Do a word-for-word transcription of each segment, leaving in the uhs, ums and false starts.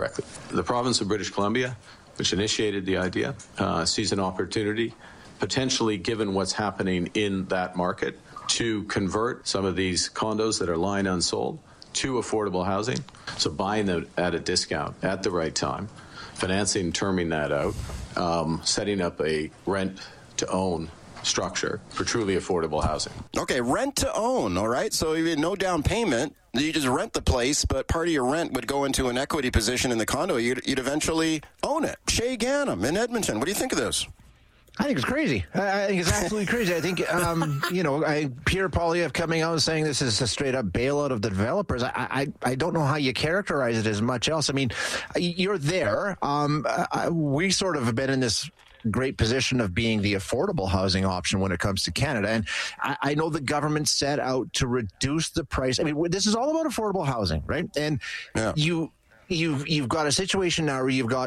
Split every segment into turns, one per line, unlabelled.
directly. The province of British Columbia, which initiated the idea, uh, sees an opportunity, potentially given what's happening in that market, to convert some of these condos that are lying unsold to affordable housing. So buying them at a discount at the right time, financing, terming that out, um, setting up a rent-to-own structure for truly affordable housing.
Okay, rent to own, all right? So you had no down payment. You just rent the place, but part of your rent would go into an equity position in the condo. You'd, you'd eventually own it. Shay Gannam in Edmonton. What do you think of this?
I think it's crazy. I think it's absolutely crazy. I think, um, you know, I, Pierre Poilievre coming out and saying this is a straight-up bailout of the developers. I, I, I don't know how you characterize it as much else. I mean, you're there. Um, I, we sort of have been in this great position of being the affordable housing option when it comes to Canada. And I, I know the government set out to reduce the price. I mean, this is all about affordable housing, right? And yeah. you, you've, you've got a situation now where you've got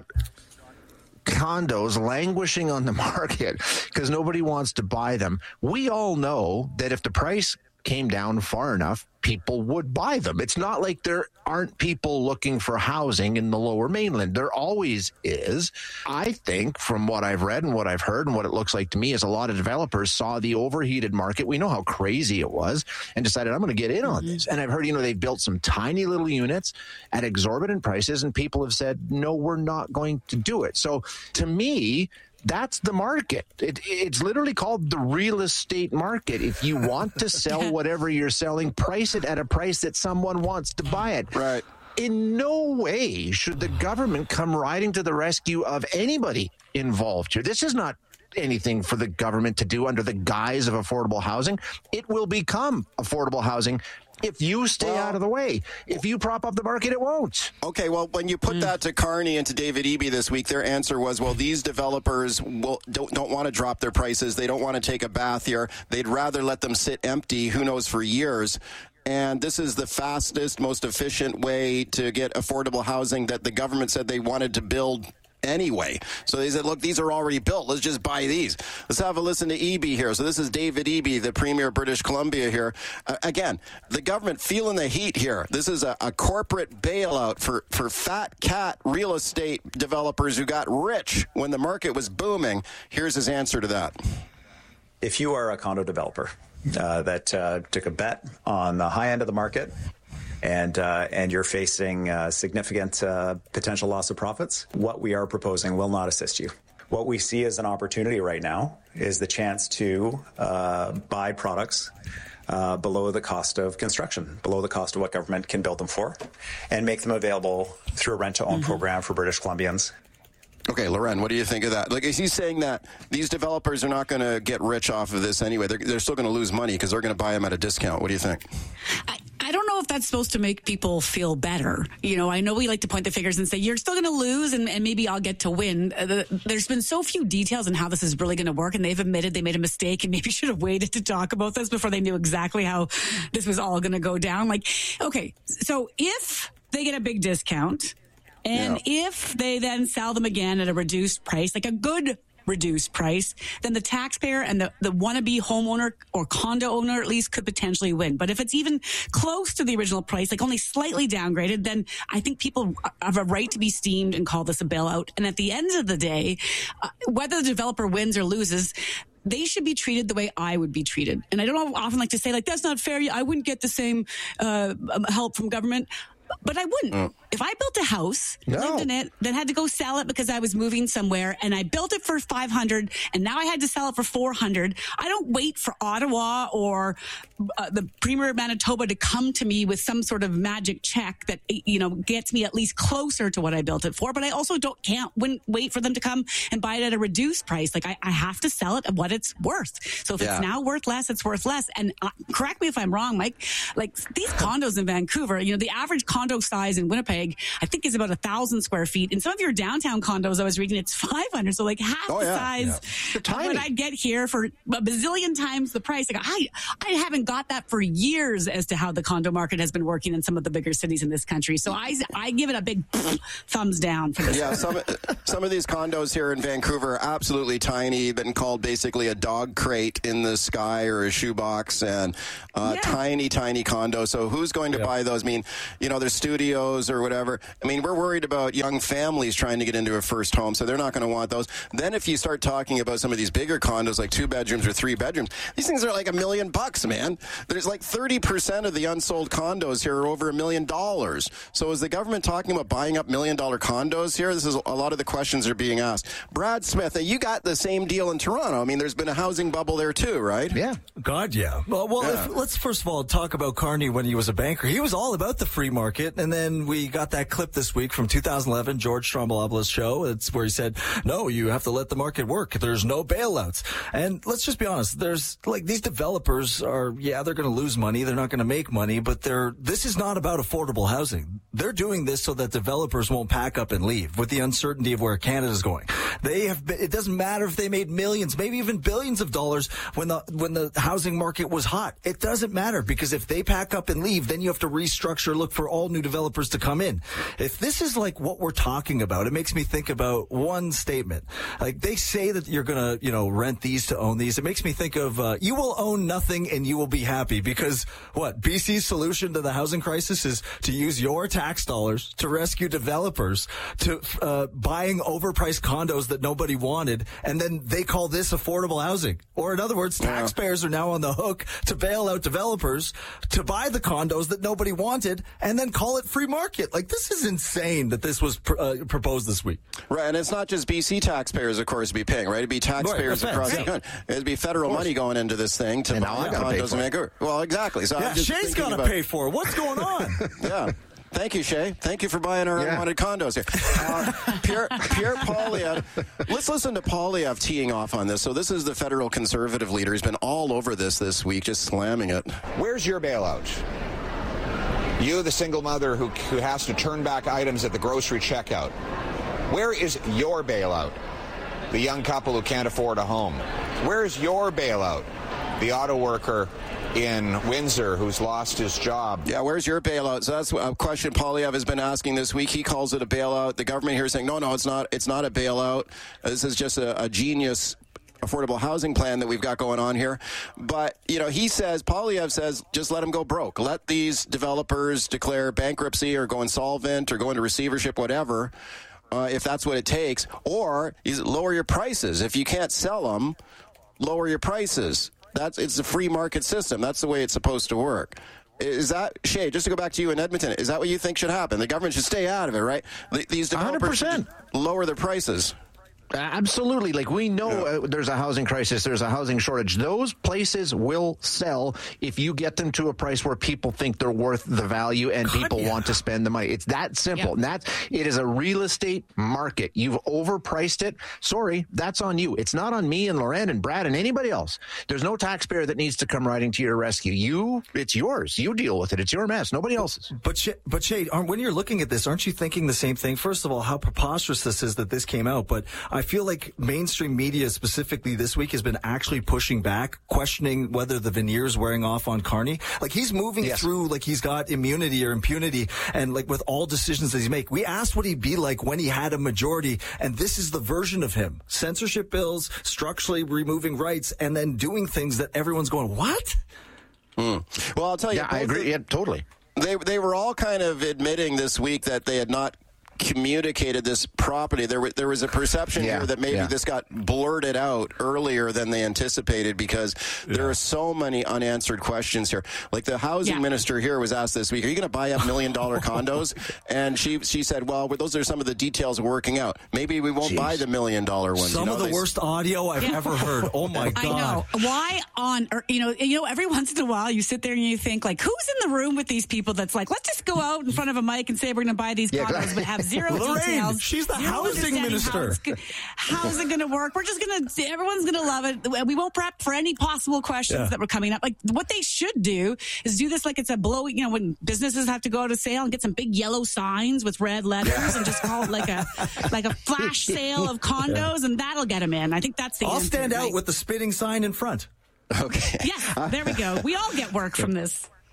condos languishing on the market because nobody wants to buy them. We all know that if the price came down far enough, people would buy them. It's not like there aren't people looking for housing in the Lower Mainland. There always is. I think from what I've read and what I've heard and what it looks like to me is a lot of developers saw the overheated market. We know how crazy it was and decided, I'm going to get in on this. And I've heard, you know, they've built some tiny little units at exorbitant prices and people have said, no, we're not going to do it. So to me, that's the market. It, it's literally called the real estate market. If you want to sell whatever you're selling, price it at a price that someone wants to buy it.
Right.
In no way should the government come riding to the rescue of anybody involved here. This is not anything for the government to do under the guise of affordable housing. It will become affordable housing if you stay well, out of the way. If you prop up the market, it won't.
Okay, well, when you put mm. that to Carney and to David Eby this week, their answer was, well, these developers will, don't, don't want to drop their prices. They don't want to take a bath here. They'd rather let them sit empty, who knows, for years. And this is the fastest, most efficient way to get affordable housing that the government said they wanted to build anyway. So they said, look, these are already built. Let's just buy these. Let's have a listen to Eby here. So this is David Eby, the Premier of British Columbia here. Uh, again, the government feeling the heat here. This is a, a corporate bailout for, for fat cat real estate developers who got rich when the market was booming. Here's his answer to that.
If you are a condo developer uh, that uh, took a bet on the high end of the market, and uh, and you're facing uh, significant uh, potential loss of profits, what we are proposing will not assist you. What we see as an opportunity right now is the chance to uh, buy products uh, below the cost of construction, below the cost of what government can build them for, and make them available through a rent-to-own mm-hmm. program for British Columbians.
Okay, Loren, what do you think of that? Like, is he saying that these developers are not going to get rich off of this anyway? They're, they're still going to lose money because they're going to buy them at a discount. What do you think?
I, I don't know if that's supposed to make people feel better. You know, I know we like to point the fingers and say, you're still going to lose and, and maybe I'll get to win. Uh, the, there's been so few details on how this is really going to work, and they've admitted they made a mistake and maybe should have waited to talk about this before they knew exactly how this was all going to go down. Like, okay, so if they get a big discount, and yeah. if they then sell them again at a reduced price, like a good reduced price, then the taxpayer and the, the wannabe homeowner or condo owner at least could potentially win. But if it's even close to the original price, like only slightly downgraded, then I think people have a right to be steamed and call this a bailout. And at the end of the day, uh, whether the developer wins or loses, they should be treated the way I would be treated. And I don't often like to say, like, that's not fair. I wouldn't get the same uh, help from government. But I wouldn't. Mm. If I built a house, no. lived in it, then had to go sell it because I was moving somewhere, and I built it for five hundred dollars, and now I had to sell it for four hundred dollars, I don't wait for Ottawa or uh, the Premier of Manitoba to come to me with some sort of magic check that, you know, gets me at least closer to what I built it for. But I also don't can't win, wait for them to come and buy it at a reduced price. Like, I, I have to sell it at what it's worth. So if yeah. it's now worth less, it's worth less. And uh, correct me if I'm wrong, Mike, like these condos in Vancouver, you know, the average condo size in Winnipeg, I think, is about a thousand square feet. In some of your downtown condos, I was reading, it's five hundred. So like half oh, the yeah, size yeah. of what I'd get here for a bazillion times the price. Like I, I haven't got that for years as to how the condo market has been working in some of the bigger cities in this country. So I, I give it a big thumbs down for this.
Yeah, some, some of these condos here in Vancouver are absolutely tiny, been called basically a dog crate in the sky or a shoebox, and uh, yeah. tiny, tiny condo. So who's going to yeah. buy those? I mean, you know, there's their studios or whatever. I mean, we're worried about young families trying to get into a first home, so they're not going to want those. Then if you start talking about some of these bigger condos, like two bedrooms or three bedrooms, these things are like a million bucks, man. There's like thirty percent of the unsold condos here are over a million dollars. So is the government talking about buying up million dollar condos here? This is a lot of the questions are being asked. Brad Smith, you got the same deal in Toronto. I mean, there's been a housing bubble there too, right?
Yeah.
God, yeah. Well, well
Yeah.
If, let's first of all talk about Carney when he was a banker. He was all about the free market, and then we got that clip this week from two thousand eleven, George Stroumboulopoulos' show. It's where he said, no, you have to let the market work. There's no bailouts. And let's just be honest. There's like these developers are, yeah, they're going to lose money. They're not going to make money, but they're, this is not about affordable housing. They're doing this so that developers won't pack up and leave with the uncertainty of where Canada's going. They have been, it doesn't matter if they made millions, maybe even billions of dollars when the, when the housing market was hot. It doesn't matter, because if they pack up and leave, then you have to restructure, look for all new developers to come in. If this is like what we're talking about, it makes me think about one statement. Like they say that you're going to, you know, rent these to own these. It makes me think of, uh, you will own nothing and you will be happy, because what B C's solution to the housing crisis is to use your tax dollars to rescue developers to, uh, buying overpriced condos that nobody wanted. And then they call this affordable housing. Or in other words, taxpayers are now on the hook to bail out developers to buy the condos that nobody wanted and then call it free market. Like, this is insane that this was pr- uh, proposed this week.
Right, and it's not just B C taxpayers, of course, be paying, right? It'd be taxpayers
Right,
across
right.
the country. It'd be federal money going into this thing to
And
buy
now I gotta pay
condos
for
in
it.
Vancouver. Well, exactly. So
Yeah,
I'm just
Shay's
thinking
got to
about-
pay for it. What's going on?
Yeah. Thank you, Shay. Thank you for buying our
Yeah.
unwanted condos here. Uh, Pierre, Pierre Poilievre. Let's listen to Poilievre teeing off on this. So this is the federal conservative leader. He's been all over this this week, just slamming it.
Where's your bailout? You, the single mother who, who has to turn back items at the grocery checkout. Where is your bailout? The young couple who can't afford a home. Where is your bailout? The auto worker in Windsor who's lost his job.
Yeah, where's your bailout? So that's a question Poilievre has been asking this week. He calls it a bailout. The government here is saying, no, no, it's not. It's not a bailout. This is just a, a genius affordable housing plan that we've got going on here. But, you know, he says, Poilievre says, just let them go broke. Let these developers declare bankruptcy or go insolvent or go into receivership, whatever, uh, if that's what it takes. Or he's lower your prices. If you can't sell them, lower your prices. That's it's a free market system. That's the way it's supposed to work. Is that, Shay, just to go back to you in Edmonton, is that what you think should happen? The government should stay out of it, right? These developers
one hundred percent.
should lower their prices.
Absolutely. Like, we know
Yeah.
uh, there's a housing crisis, there's a housing shortage. Those places will sell if you get them to a price where people think they're worth the value and
God,
people
yeah.
want to spend the money. It's that simple.
Yeah.
And that's, it is a real estate market. You've overpriced it. Sorry, that's on you. It's not on me and Loren and Brad and anybody else. There's no taxpayer that needs to come riding to your rescue. You, it's yours. You deal with it. It's your mess. Nobody else's.
But Shay, but Shay, aren't- when you're looking at this, aren't you thinking the same thing? First of all, how preposterous this is that this came out. But I feel like mainstream media, specifically this week, has been actually pushing back, questioning whether the veneer's wearing off on Carney. Like, he's moving
Yes.
through like he's got immunity or impunity, and like with all decisions that he's make. We asked what he'd be like when he had a majority, and this is the version of him: censorship bills, structurally removing rights, and then doing things that everyone's going, what?
Well, I'll tell you.
Yeah, I
both
agree.
of-
Yeah, totally.
They they were all kind of admitting this week that they had not communicated this property. There, there was a perception
Yeah,
here that maybe
yeah.
this got blurted out earlier than they anticipated because there are so many unanswered questions here. Like the housing
Yeah.
minister here was asked this week, "Are you going to buy up million dollar condos?" And she she said, "Well, those are some of the details we're working out. Maybe we won't
Jeez.
buy the million dollar ones."
Some
you know,
of the
they-
worst audio I've
Yeah.
ever heard. Oh my God.
I know. Why on, or, you know, you know, every once in a while you sit there and you think, like, who's in the room with these people that's like, let's just go out in front of a mic and say we're going to buy these
Yeah,
condos,
exactly.
but have zero
Lorraine,
details.
she's the
zero
housing
understanding
minister.
How it's go- how's it going to work? We're just going to, everyone's going to love it. We won't prep for any possible questions
Yeah.
that were coming up. Like, what they should do is do this like it's a blow, you know, when businesses have to go to sale and get some big yellow signs with red letters and just call it like a, like a flash sale of condos, and that'll get them in. I think that's the
I'll
answer,
stand out
right?
with the spitting sign in front.
Okay.
Yes, there we go. We all get work from this.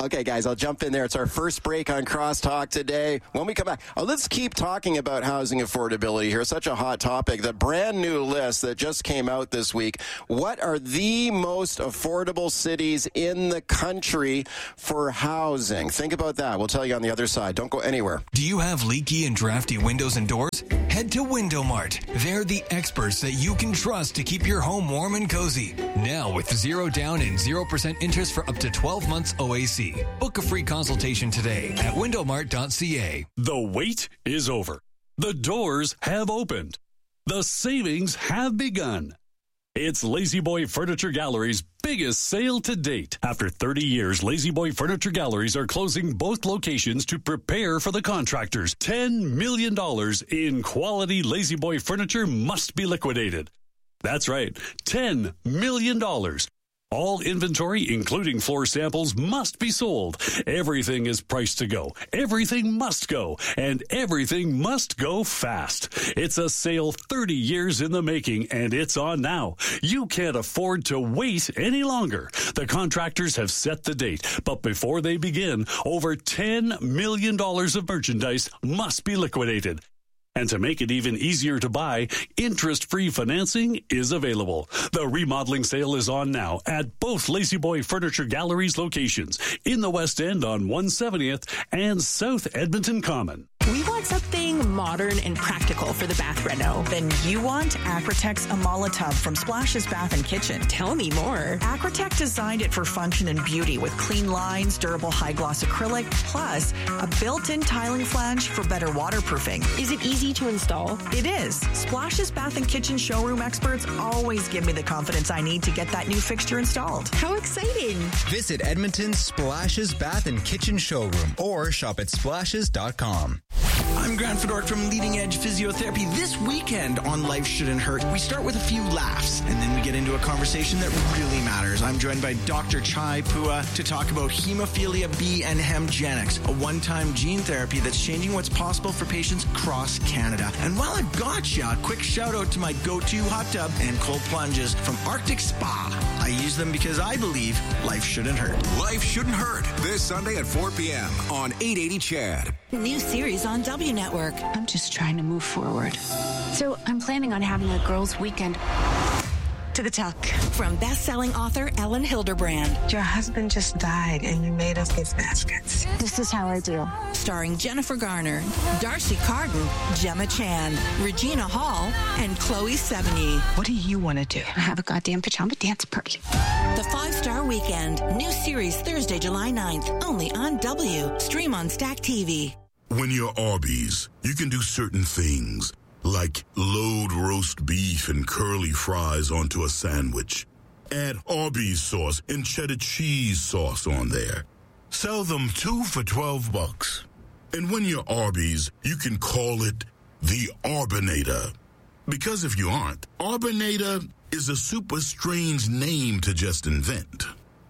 Okay, guys, I'll jump in there. It's our first break on Crosstalk today. When we come back, oh, let's keep talking about housing affordability here. Such a hot topic. The brand new list that just came out this week. What are the most affordable cities in the country for housing? Think about that. We'll tell you on the other side. Don't go anywhere.
Do you have leaky and drafty windows and doors? Head to Window Mart. They're the experts that you can trust to keep your home warm and cozy. Now with zero down and zero percent interest for up to twelve months O A C. Book a free consultation today at window mart dot c a.
The wait is over. The doors have opened. The savings have begun. It's La-Z-Boy Furniture Gallery's biggest sale to date. After thirty years, La-Z-Boy Furniture Galleries are closing both locations to prepare for the contractors. ten million dollars in quality La-Z-Boy furniture must be liquidated. That's right, ten million dollars. All inventory, including floor samples, must be sold. Everything is priced to go. Everything must go. And everything must go fast. It's a sale thirty years in the making, and it's on now. You can't afford to wait any longer. The contractors have set the date, but before they begin, over ten million dollars of merchandise must be liquidated. And to make it even easier to buy, interest-free financing is available. The remodeling sale is on now at both La-Z-Boy Furniture Galleries locations in the West End on one seventieth and South Edmonton Common.
We want something modern and practical for the bath reno. Then you want Aquatex Amala Tub from Splashes Bath and Kitchen. Tell me more. Aquatech designed it for function and beauty with clean lines, durable high-gloss acrylic, plus a built-in tiling flange for better waterproofing.
Is it easy to install?
It is. Splashes Bath and Kitchen showroom experts always give me the confidence I need to get that new fixture installed.
How exciting!
Visit Edmonton's Splashes Bath and Kitchen showroom or shop at splashes dot com.
I'm Grant Fedork from Leading Edge Physiotherapy. This weekend on Life Shouldn't Hurt, we start with a few laughs, and then we get into a conversation that really matters. I'm joined by Doctor Chai Pua to talk about hemophilia B and Hemgenix, a one-time gene therapy that's changing what's possible for patients across Canada. And while I've got you, a quick shout-out to my go-to hot tub and cold plunges from Arctic Spa. I use them because I believe life shouldn't hurt.
Life Shouldn't Hurt, this Sunday at four p.m. on eight eighty C H E D.
New series on W Network.
I'm just trying to move forward. So I'm planning on having a girls' weekend.
To the tuck. From best-selling author Ellen Hilderbrand.
Your husband just died and you made us his baskets.
This is how I do.
Starring Jennifer Garner, Darcy Carden, Gemma Chan, Regina Hall, and Chloe Sevigny.
What do you want to do?
I have a goddamn pajama dance party.
The Five-Star Weekend. New series Thursday, July ninth. Only on W. Stream on Stack T V.
When you're Arby's, you can do certain things, like load roast beef and curly fries onto a sandwich. Add Arby's sauce and cheddar cheese sauce on there. Sell them two for twelve bucks. And when you're Arby's, you can call it the Arbinator. Because if you aren't, Arbinator is a super strange name to just invent.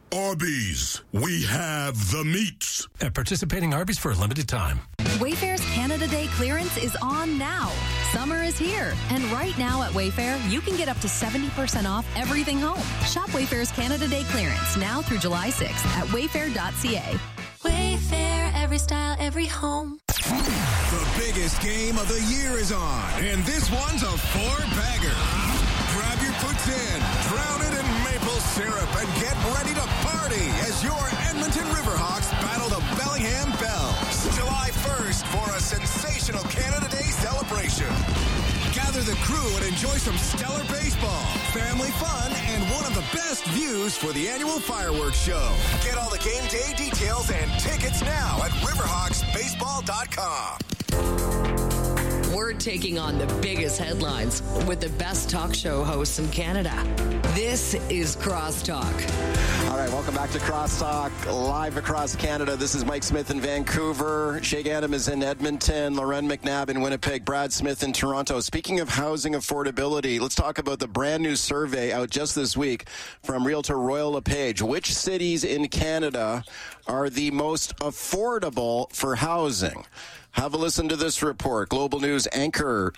Arby's, we have the meats.
At participating Arby's for a limited time.
Wayfair's Canada Day clearance is on now. Summer is here, and right now at Wayfair, you can get up to seventy percent off everything home. Shop Wayfair's Canada Day clearance now through July sixth at wayfair dot c a.
Wayfair, every style, every home.
The biggest game of the year is on, and this one's a four-bagger. Grab your puts in, drown it in maple syrup, and get ready to party as your Edmonton Riverhawks battle the Bellingham Bells. July first for a sensational Canada Day celebration. Gather the crew and enjoy some stellar baseball, family fun, and one of the best views for the annual fireworks show. Get all the game day details and tickets now at riverhawks baseball dot com.
We're taking on the biggest headlines with the best talk show hosts in Canada. This is Crosstalk.
All right, welcome back to Crosstalk, live across Canada. This is Mike Smith in Vancouver. Shay Gannam is in Edmonton. Loren McNabb in Winnipeg. Brad Smith in Toronto. Speaking of housing affordability, let's talk about the brand new survey out just this week from Realtor Royal LePage. Which cities in Canada are the most affordable for housing? Have a listen to this report. Global News anchor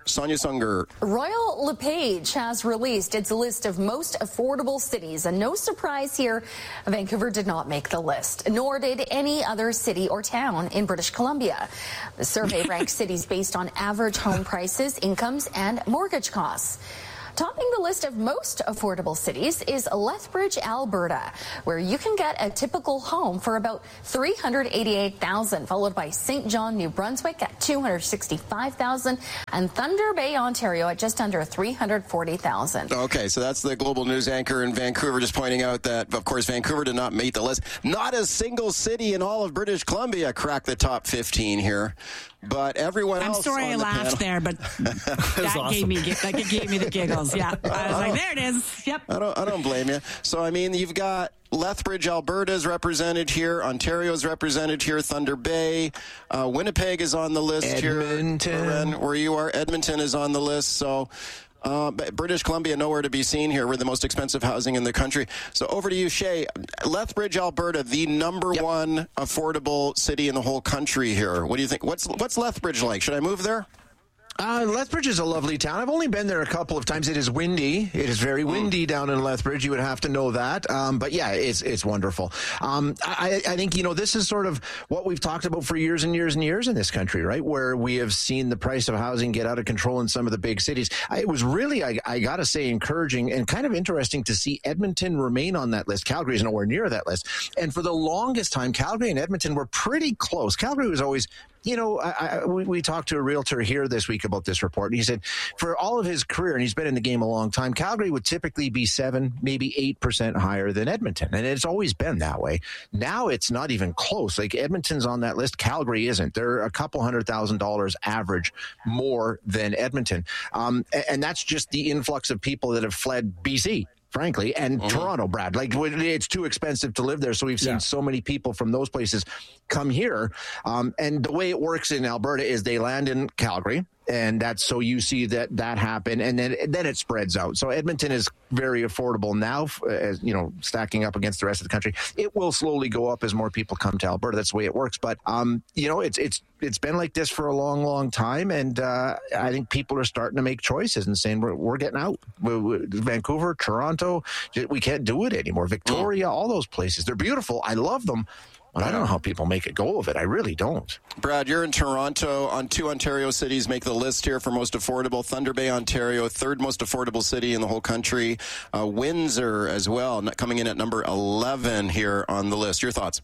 Sonia Sunger.
Royal LePage has released its list of most affordable cities, and no surprise here, Vancouver did not make the list, nor did any other city or town in British Columbia. The survey ranks cities based on average home prices, incomes, and mortgage costs. Topping the list of most affordable cities is Lethbridge, Alberta, where you can get a typical home for about three hundred eighty-eight thousand dollars, followed by Saint John, New Brunswick at two hundred sixty-five thousand dollars, and Thunder Bay, Ontario at just under three hundred forty thousand dollars.
Okay, so that's the global news anchor in Vancouver just pointing out that, of course, Vancouver did not make the list. Not a single city in all of British Columbia cracked the top fifteen here. But everyone
I'm
else.
sorry
on
I
the
laughed
panel.
there, but that
awesome.
gave me like it gave me the giggles. Yeah, I was like, there it is. Yep.
I don't. I don't blame you. So I mean, you've got Lethbridge, Alberta is represented here. Ontario is represented here. Thunder Bay, uh, Winnipeg is on the list
Edmonton.
here. Edmonton, where you are, Edmonton is on the list. So. Uh, but British Columbia, nowhere to be seen here. We're the most expensive housing in the country. So over to you, Shay. Lethbridge, Alberta, the number yep. one affordable city in the whole country here. What do you think? What's what's Lethbridge like? Should I move there?
Uh, Lethbridge is a lovely town. I've only been there a couple of times. It is windy. It is very windy down in Lethbridge. You would have to know that. Um, but yeah, it's it's wonderful. Um, I, I think, you know, this is sort of what we've talked about for years and years and years in this country, right? Where we have seen the price of housing get out of control in some of the big cities. I, it was really, I, I got to say, encouraging and kind of interesting to see Edmonton remain on that list. Calgary is nowhere near that list. And for the longest time, Calgary and Edmonton were pretty close. Calgary was always... You know, I, I, we, we talked to a realtor here this week about this report, and he said for all of his career, and he's been in the game a long time, Calgary would typically be seven, maybe eight percent higher than Edmonton, and it's always been that way. Now it's not even close. Like Edmonton's on that list, Calgary isn't. They're a couple hundred thousand dollars average more than Edmonton, um, and, and that's just the influx of people that have fled B C. Frankly, and uh-huh. Toronto, Brad. Like, it's too expensive to live there, so we've seen yeah. so many people from those places come here. Um, and the way it works in Alberta is they land in Calgary, and that's so you see that that happen, and then then it spreads out. So Edmonton is very affordable now, as you know, stacking up against the rest of the country. It will slowly go up as more people come to Alberta. That's the way it works. But um, you know, it's it's it's been like this for a long, long time, and uh, I think people are starting to make choices and saying we're we're getting out. We, we, Vancouver, Toronto, we can't do it anymore. Victoria, all those places, they're beautiful. I love them. But I don't know how people make a go of it. I really don't.
Brad, you're in Toronto. On two Ontario cities make the list here for most affordable. Thunder Bay, Ontario, third most affordable city in the whole country. Uh, Windsor as well, coming in at number eleven here on the list. Your thoughts?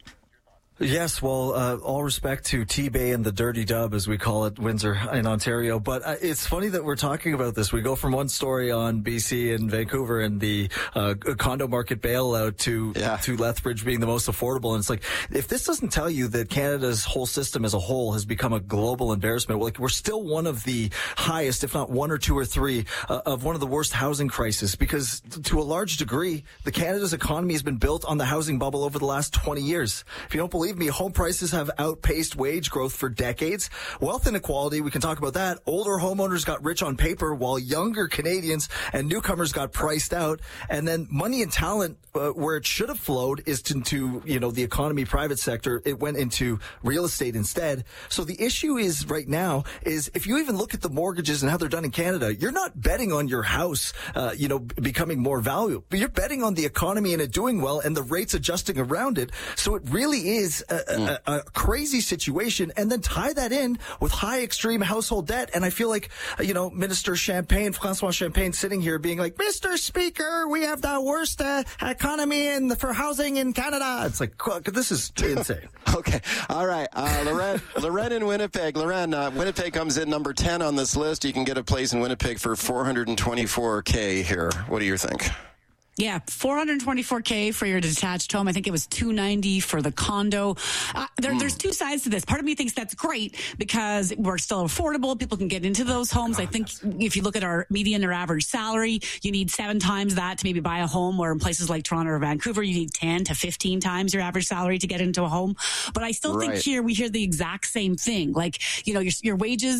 Yes, well, uh, all respect to T-Bay and the Dirty Dub, as we call it, Windsor in Ontario. But uh, it's funny that we're talking about this. We go from one story on B C and Vancouver and the uh, condo market bailout to yeah. to Lethbridge being the most affordable. And it's like, if this doesn't tell you that Canada's whole system as a whole has become a global embarrassment, like we're still one of the highest, if not one or two or three, uh, of one of the worst housing crises. Because to a large degree, the Canada's economy has been built on the housing bubble over the last twenty years. If you don't believe Believe me, home prices have outpaced wage growth for decades. Wealth inequality, we can talk about that. Older homeowners got rich on paper while younger Canadians and newcomers got priced out. And then money and talent, uh, where it should have flowed is into, you know, the economy, private sector. It went into real estate instead. So the issue is right now is if you even look at the mortgages and how they're done in Canada, you're not betting on your house, uh, you know, becoming more valuable, but you're betting on the economy and it doing well and the rates adjusting around it. So it really is A, mm. a, a crazy situation, and then tie that in with high extreme household debt. And I feel like, you know, Minister Champagne, Francois Champagne, sitting here being like, Mister Speaker, we have the worst uh, economy in the, for housing in Canada. It's like, this is insane.
Okay. All right. Uh, Loren, Loren in Winnipeg. Loren, uh, Winnipeg comes in number ten on this list. You can get a place in Winnipeg for four hundred twenty-four K here. What do you think?
Yeah, four hundred twenty-four K for your detached home. I think it was two ninety for the condo. Uh, there, mm. There's two sides to this. Part of me thinks that's great because we're still affordable. People can get into those homes. I think if you look at our median or average salary, you need seven times that to maybe buy a home, where in places like Toronto or Vancouver, you need ten to fifteen times your average salary to get into a home. But I still right. think here we hear the exact same thing. Like, you know, your, your wages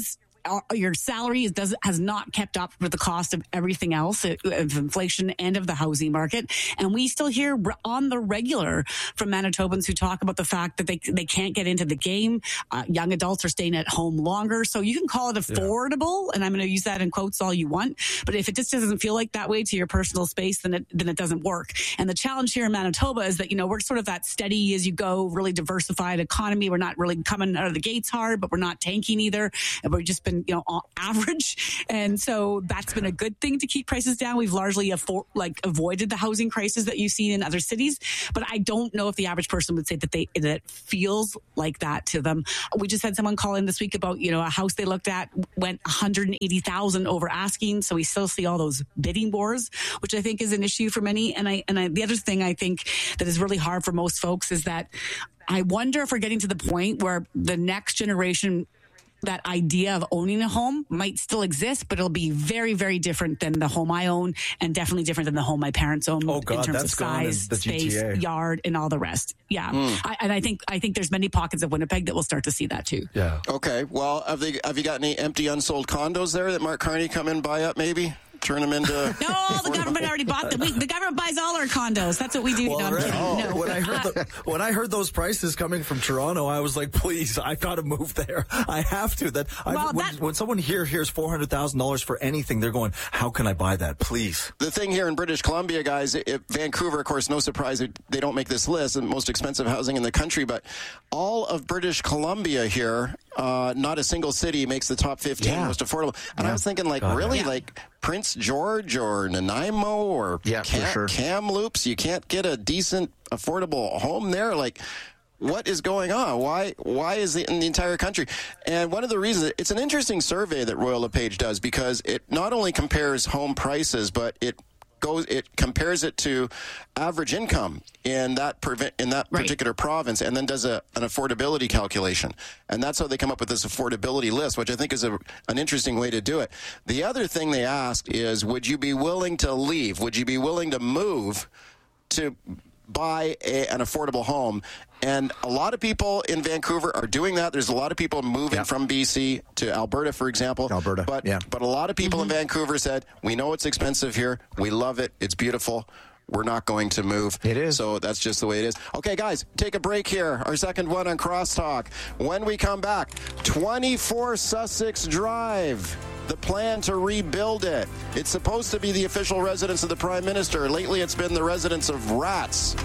your salary is, does, has not kept up with the cost of everything else, of inflation and of the housing market. And we still hear on the regular from Manitobans who talk about the fact that they they can't get into the game. Uh, young adults are staying at home longer. So you can call it affordable, yeah. and I'm going to use that in quotes all you want. But if it just doesn't feel like that way to your personal space, then it, then it doesn't work. And the challenge here in Manitoba is that, you know, we're sort of that steady as you go, really diversified economy. We're not really coming out of the gates hard, but we're not tanking either. And we've just been, you know, on average. And so that's been a good thing to keep prices down. We've largely afford, like avoided the housing crisis that you've seen in other cities. But I don't know if the average person would say that they that it feels like that to them. We just had someone call in this week about, you know, a house they looked at went one hundred eighty thousand over asking. So we still see all those bidding wars, which I think is an issue for many. And I and I, the other thing I think that is really hard for most folks is that I wonder if we're getting to the point where the next generation, that idea of owning a home might still exist, but it'll be very, very different than the home I own, and definitely different than the home my parents own
oh God,
in terms
that's
of size,
the
space,
G T A.
Yard, and all the rest. Yeah, mm. I, and I think I think there's many pockets of Winnipeg that will start to see that too.
Yeah.
Okay. Well, have they have you got any empty, unsold condos there that Mark Carney come in buy up? Maybe. Turn them into
no, the government already bought them. We, the government buys all our condos. That's what we do.
Well,
no,
right. oh,
no.
When I heard the, when I heard those prices coming from Toronto, I was like, please, I got to move there. I have to. That, well, when, that when someone here hears four hundred thousand dollars for anything, they're going, how can I buy that? Please.
The thing here in British Columbia, guys, it, Vancouver, of course, no surprise they don't make this list, the most expensive housing in the country, but all of British Columbia here, uh, not a single city makes the top fifteen yeah. most affordable. And yeah. I was thinking, like, God, really, yeah. like Prince George or Nanaimo or
yeah,
Cam-
sure.
Kamloops, you can't get a decent, affordable home there? Like, what is going on? Why Why is it in the entire country? And one of the reasons, it's an interesting survey that Royal LePage does, because it not only compares home prices, but it goes, it compares it to average income in that in that right. particular province, and then does a, an affordability calculation. And that's how they come up with this affordability list, which I think is a, an interesting way to do it. The other thing they asked is, would you be willing to leave? Would you be willing to move to buy a, an affordable home? And a lot of people in Vancouver are doing that. There's a lot of people moving yep. from B C to Alberta, for example.
Alberta,
but,
yeah.
But a lot of people
mm-hmm.
in Vancouver said, we know it's expensive here. We love it. It's beautiful. We're not going to move.
It is.
So that's just the way it is. Okay, guys, take a break here. Our second one on Crosstalk. When we come back, twenty-four Sussex Drive. The plan to rebuild it. It's supposed to be the official residence of the Prime Minister. Lately, it's been the residence of rats.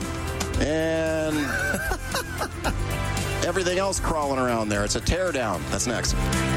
And everything else crawling around there. It's a teardown. That's next.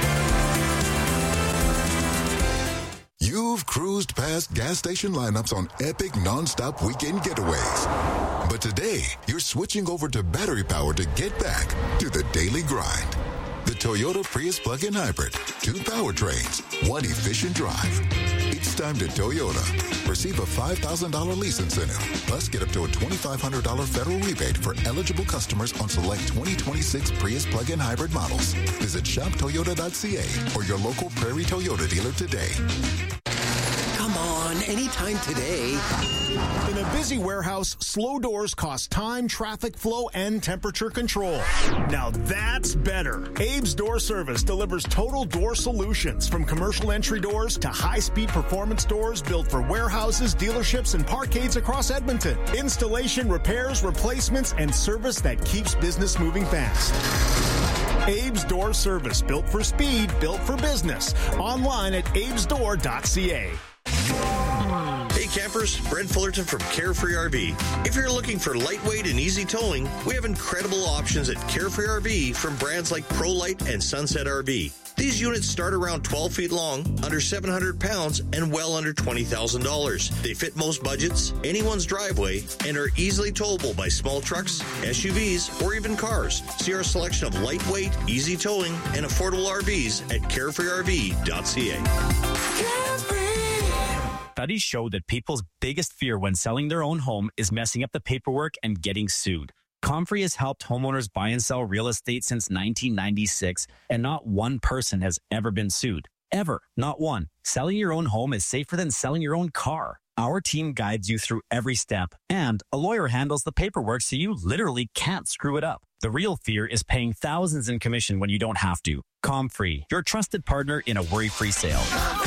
You've cruised past gas station lineups on epic nonstop weekend getaways. But today, you're switching over to battery power to get back to the daily grind. The Toyota Prius plug-in hybrid. Two powertrains, one efficient drive. It's time to Toyota. Receive a five thousand dollars lease incentive. Plus, get up to a twenty-five hundred dollars federal rebate for eligible customers on select twenty twenty-six Prius plug-in hybrid models. Visit shop toyota dot c a or your local Prairie Toyota dealer today.
Come on, anytime today.
In a busy warehouse, slow doors cost time, traffic flow, and temperature control. Now that's better. Abe's Door Service delivers total door solutions, from commercial entry doors to high-speed performance doors built for warehouses, dealerships, and parkades across Edmonton. Installation, repairs, replacements, and service that keeps business moving fast. Abe's Door Service, built for speed, built for business. Online at abes door dot c a.
Hey campers, Brent Fullerton from Carefree R V. If you're looking for lightweight and easy towing, we have incredible options at Carefree R V from brands like ProLite and Sunset R V. These units start around twelve feet long, under seven hundred pounds, and well under twenty thousand dollars. They fit most budgets, anyone's driveway, and are easily towable by small trucks, S U Vs, or even cars. See our selection of lightweight, easy towing, and affordable R Vs at carefree r v dot c a.
Studies show that people's biggest fear when selling their own home is messing up the paperwork and getting sued. Comfrey has helped homeowners buy and sell real estate since nineteen ninety-six, and not one person has ever been sued. Ever. Not one. Selling your own home is safer than selling your own car. Our team guides you through every step, and a lawyer handles the paperwork so you literally can't screw it up. The real fear is paying thousands in commission when you don't have to. ComFree, your trusted partner in a worry-free sale.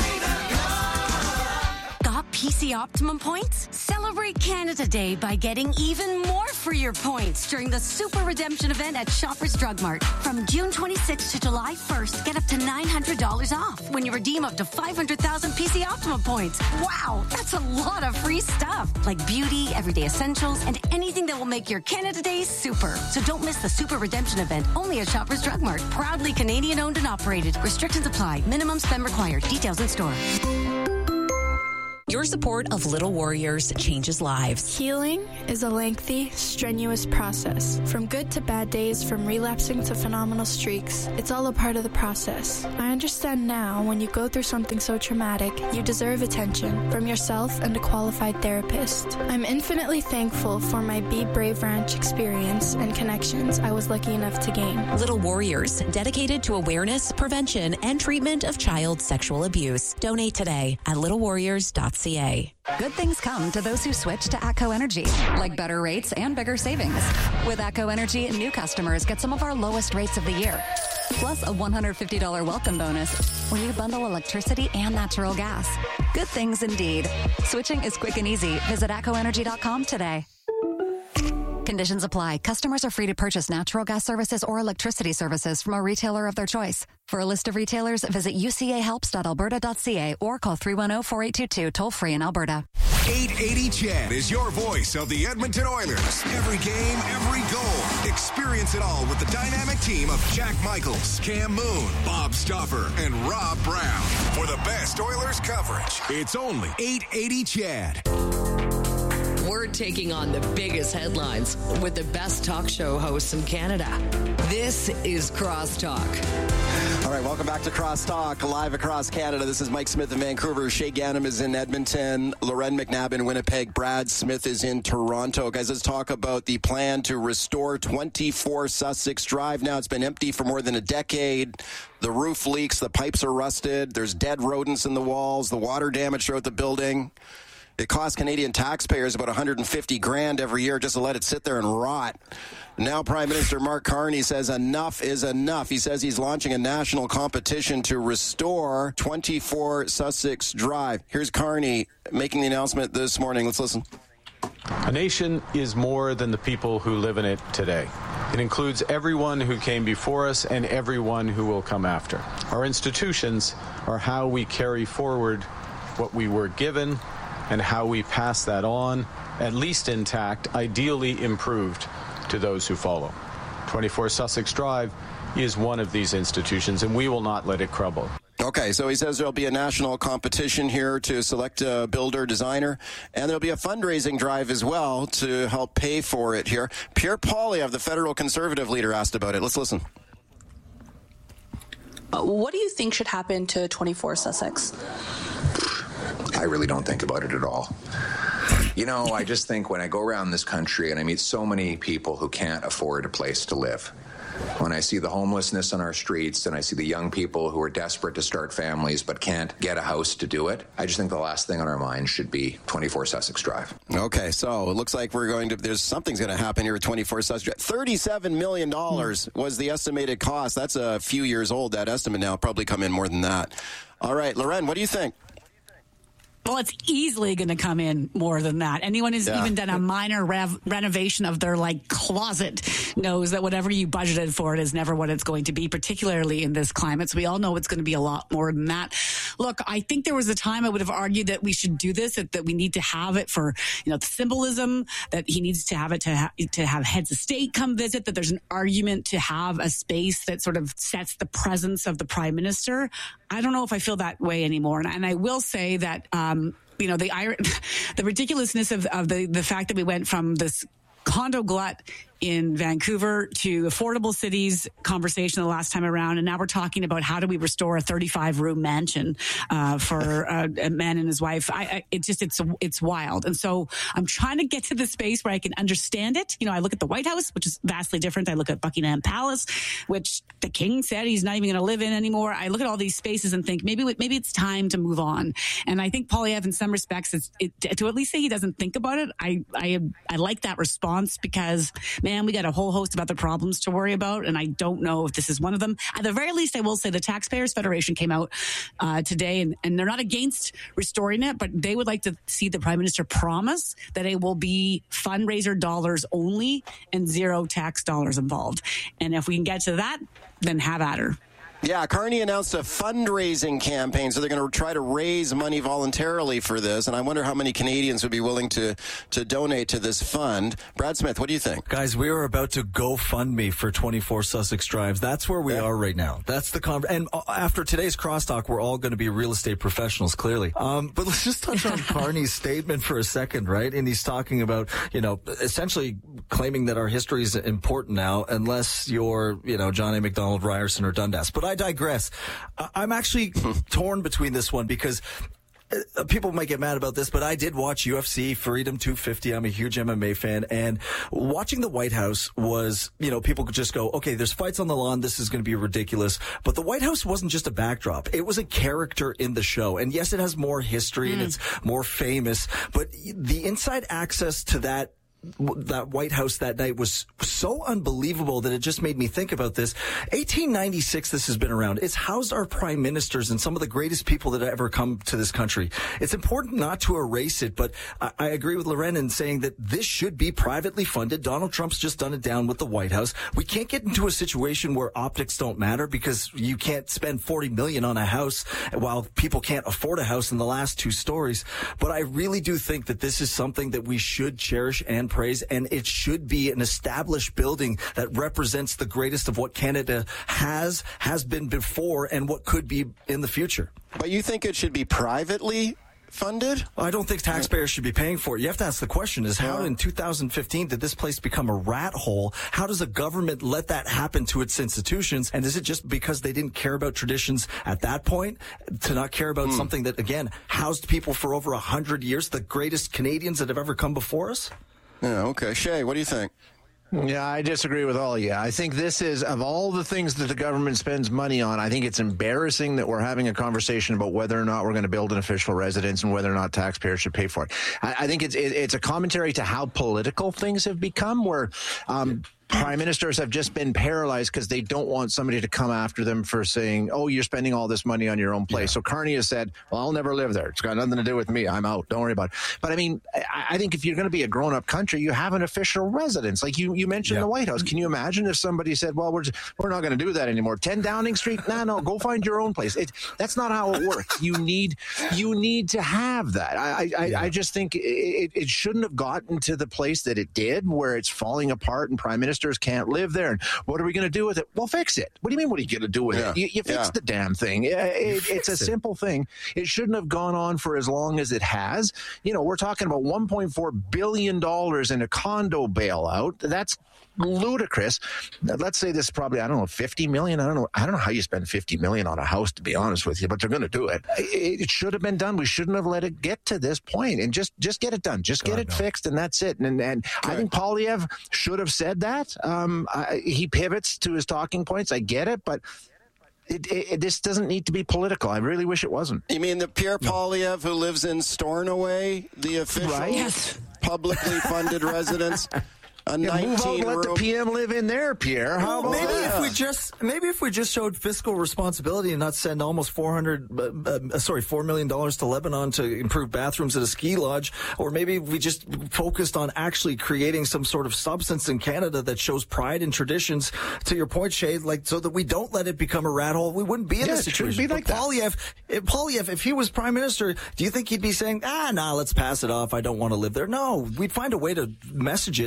Got P C Optimum points? Celebrate Canada Day by getting even more for your points during the Super Redemption event at Shoppers Drug Mart. From June twenty-sixth to July first, get up to nine hundred dollars off when you redeem up to five hundred thousand P C Optimum points. Wow, that's a lot of free stuff, like beauty, everyday essentials, and anything that will make your Canada Day super. So don't miss the Super Redemption event, only at Shoppers Drug Mart. Proudly Canadian owned and operated. Restrictions apply. Minimum spend required. Details in store.
Your support of Little Warriors changes lives.
Healing is a lengthy, strenuous process. From good to bad days, from relapsing to phenomenal streaks, it's all a part of the process. I understand now when you go through something so traumatic, you deserve attention from yourself and a qualified therapist. I'm infinitely thankful for my Be Brave Ranch experience and connections I was lucky enough to gain.
Little Warriors, dedicated to awareness, prevention, and treatment of child sexual abuse. Donate today at little warriors dot c a.
Good things come to those who switch to ATCO Energy, like better rates and bigger savings. With ATCO Energy, new customers get some of our lowest rates of the year, plus a one hundred fifty dollars welcome bonus when you bundle electricity and natural gas. Good things indeed. Switching is quick and easy. Visit atco energy dot com today. Conditions apply. Customers are free to purchase natural gas services or electricity services from a retailer of their choice. For a list of retailers, visit u c a helps dot alberta dot c a or call three one zero, four eight two two, toll free in Alberta.
eight eighty C H E D is your voice of the Edmonton Oilers. Every game, every goal. Experience it all with the dynamic team of Jack Michaels, Cam Moon, Bob Stauffer, and Rob Brown. For the best Oilers coverage, it's only eight eighty C H E D.
We're taking on the biggest headlines with the best talk show hosts in Canada. This is Crosstalk.
All right, welcome back to Crosstalk, live across Canada. This is Mike Smith in Vancouver. Shay Ganem is in Edmonton. Loren McNabb in Winnipeg. Brad Smith is in Toronto. Guys, let's talk about the plan to restore twenty-four Sussex Drive. Now, it's been empty for more than a decade. The roof leaks. The pipes are rusted. There's dead rodents in the walls. The water damage throughout the building. It costs Canadian taxpayers about one hundred fifty grand every year just to let it sit there and rot. Now Prime Minister Mark Carney says enough is enough. He says he's launching a national competition to restore twenty-four Sussex Drive. Here's Carney making the announcement this morning. Let's listen.
A nation is more than the people who live in it today. It includes everyone who came before us and everyone who will come after. Our institutions are how we carry forward what we were given and how we pass that on, at least intact, ideally improved, to those who follow. twenty-four Sussex Drive is one of these institutions, and we will not let it crumble.
Okay, so he says there'll be a national competition here to select a builder, designer, and there'll be a fundraising drive as well to help pay for it here. Pierre Poilievre, the federal Conservative leader, asked about it. Let's listen.
Uh, what do you think should happen to twenty-four Sussex?
I really don't think about it at all. You know, I just think when I go around this country and I meet so many people who can't afford a place to live, when I see the homelessness on our streets and I see the young people who are desperate to start families but can't get a house to do it, I just think the last thing on our mind should be twenty-four Sussex Drive.
Okay, so it looks like we're going to, there's something's going to happen here at twenty-four Sussex Drive. thirty-seven million dollars was the estimated cost. That's a few years old, that estimate now. Probably come in more than that. All right, Loren, what do you think?
Well, it's easily going to come in more than that. Anyone who's yeah. even done a minor rev- renovation of their like closet knows that whatever you budgeted for it is never what it's going to be, particularly in this climate. So we all know it's going to be a lot more than that. Look, I think there was a time I would have argued that we should do this, that, that we need to have it for, you know, the symbolism, that he needs to have it to, ha- to have heads of state come visit, that there's an argument to have a space that sort of sets the presence of the prime minister. I don't know if I feel that way anymore. And, and I will say that, um, you know, the the ridiculousness of, of the, the fact that we went from this condo glut in Vancouver to affordable cities conversation the last time around. And now we're talking about how do we restore a thirty-five room mansion uh, for uh, a man and his wife. I, I, it just, it's, it's wild. And so I'm trying to get to the space where I can understand it. You know, I look at the White House, which is vastly different. I look at Buckingham Palace, which the king said he's not even going to live in anymore. I look at all these spaces and think maybe, maybe it's time to move on. And I think Poilievre, in some respects, is it, to at least say he doesn't think about it. I, I, I like that response because, man, we got a whole host of other problems to worry about, and I don't know if this is one of them. At the very least, I will say the Taxpayers Federation came out uh, today, and, and they're not against restoring it, but they would like to see the Prime Minister promise that it will be fundraiser dollars only and zero tax dollars involved. And if we can get to that, then have at her.
Yeah, Carney announced a fundraising campaign, so they're going to try to raise money voluntarily for this, and I wonder how many Canadians would be willing to, to donate to this fund. Brad Smith, what do you think?
Guys, we are about to GoFundMe for twenty-four Sussex Drives. That's where we yeah. are right now. That's the con- and after today's crosstalk, we're all going to be real estate professionals, clearly. Um, but let's just touch on Carney's statement for a second, right? And he's talking about, you know, essentially claiming that our history is important now, unless you're, you know, John A. Macdonald, Ryerson, or Dundas. But I digress. I'm actually torn between this one because uh, people might get mad about this, but I did watch U F C Freedom two fifty. I'm a huge M M A fan, and watching the White House was, you know, people could just go, okay, there's fights on the lawn. This is going to be ridiculous. But the White House wasn't just a backdrop. It was a character in the show. And yes, it has more history mm. and it's more famous, but the inside access to that that White House that night was so unbelievable that it just made me think about this. eighteen ninety-six, this has been around. It's housed our prime ministers and some of the greatest people that have ever come to this country. It's important not to erase it, but I, I agree with Loren in saying that this should be privately funded. Donald Trump's just done it down with the White House. We can't get into a situation where optics don't matter because you can't spend forty million dollars on a house while people can't afford a house in the last two stories. But I really do think that this is something that we should cherish and praise, and it should be an established building that represents the greatest of what Canada has, has been before, and what could be in the future.
But you think it should be privately funded?
Well, I don't think taxpayers should be paying for it. You have to ask the question is how in two thousand fifteen did this place become a rat hole? How does a government let that happen to its institutions? And is it just because they didn't care about traditions at that point to not care about hmm. something that, again, housed people for over a hundred years, the greatest Canadians that have ever come before us?
Yeah, okay. Shay, what do you think?
Yeah, I disagree with all of you. I think this is, of all the things that the government spends money on, I think it's embarrassing that we're having a conversation about whether or not we're going to build an official residence and whether or not taxpayers should pay for it. I, I think it's it, it's a commentary to how political things have become, where um, prime ministers have just been paralyzed because they don't want somebody to come after them for saying, oh, you're spending all this money on your own place. Yeah. So Carney has said, well, I'll never live there. It's got nothing to do with me. I'm out. Don't worry about it. But I mean, I, I think if you're going to be a grown-up country, you have an official residence. Like you, you mentioned yeah. the White House. Can you imagine if somebody said, well, we're, just, we're not going to do that anymore. ten Downing Street? No, no, go find your own place. It, that's not how it works. You need you need to have that. I, I, yeah. I just think it, it shouldn't have gotten to the place that it did, where it's falling apart and prime ministers can't live there. And what are we going to do with it? Well, fix it. What do you mean, what are you going to do with yeah. it? You, you fix yeah. the damn thing. It, it, it's a it. simple thing. It shouldn't have gone on for as long as it has. You know, we're talking about one point four billion dollars in a condo bailout. That's ludicrous. Let's say this is probably, I don't know, fifty million. I don't know. I don't know how you spend fifty million on a house, to be honest with you, but they're going to do it. It, it should have been done. We shouldn't have let it get to this point, and just, just get it done. Just God, get it no. fixed, and that's it. And, and I think Poilievre should have said that. Um, I, he pivots to his talking points. I get it, but It, it, this doesn't need to be political. I really wish it wasn't.
You mean the Pierre Poilievre who lives in Stornoway, the official
right? yes.
publicly funded residence? A
yeah, move out, let the P M live in there, Pierre. How
well,
about
maybe
that?
if we just maybe if we just showed fiscal responsibility and not send almost four hundred, uh, uh, sorry, four million dollars to Lebanon to improve bathrooms at a ski lodge, or maybe we just focused on actually creating some sort of substance in Canada that shows pride and traditions. To your point, Shay, like so that we don't let it become a rat hole. We wouldn't be in
yeah,
this situation.
Be like
but Poilievre, if Poilievre, if he was prime minister, do you think he'd be saying, ah, nah, let's pass it off. I don't want to live there. No, we'd find a way to message it to